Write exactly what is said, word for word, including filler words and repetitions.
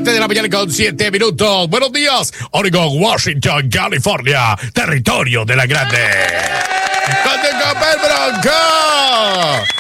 siete de la mañana con siete minutos. Buenos días, Oregon, Washington, California, territorio de la grande. ¡Conte con el Bronco!